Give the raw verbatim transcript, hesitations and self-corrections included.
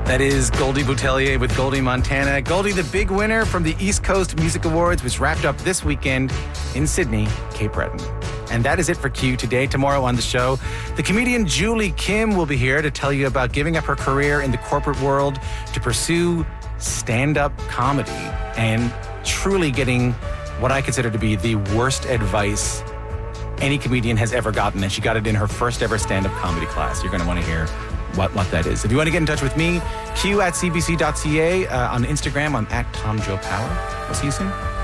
That is Goldie Boutelier with Goldie Montana. Goldie, the big winner from the East Coast Music Awards, was wrapped up this weekend in Sydney, Cape Breton. And that is it for Q today. Tomorrow on the show, the comedian Julie Kim will be here to tell you about giving up her career in the corporate world to pursue stand-up comedy and truly getting what I consider to be the worst advice any comedian has ever gotten. And she got it in her first ever stand-up comedy class. You're going to want to hear what, what that is. If you want to get in touch with me, Q at C B C dot C A. Uh, on Instagram, I'm at Tom Joe Power. We'll see you soon.